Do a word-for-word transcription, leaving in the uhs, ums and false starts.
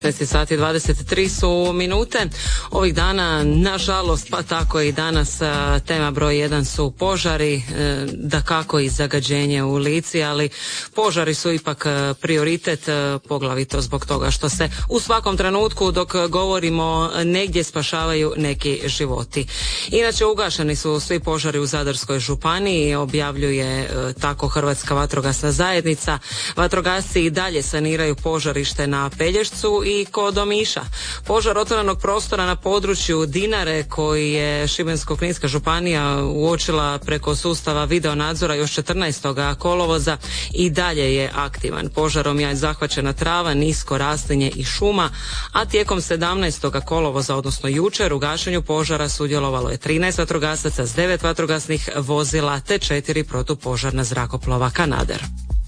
šesnaest sati dvadeset tri su minute. Ovih dana, nažalost, pa tako i danas, tema broj jedan su požari, dakako i zagađenje u Lici, ali požari su ipak prioritet, poglavito zbog toga što se u svakom trenutku dok govorimo negdje spašavaju neki životi. Inače, ugašeni su svi požari u Zadarskoj županiji, objavljuje tako Hrvatska vatrogasna zajednica. Vatrogasci i dalje saniraju požarište na Pelješcu i kod Omiša. Požar otvorenog prostora na području Dinare koji je Šibensko-kninska županija uočila preko sustava video nadzora još četrnaestog kolovoza i dalje je aktivan. Požarom je zahvaćena trava, nisko raslinje i šuma, a tijekom sedamnaestog kolovoza, odnosno jučer, u gašenju požara sudjelovalo je trinaest vatrogasaca s devet vatrogasnih vozila te četiri protupožarna zrakoplova Kanader.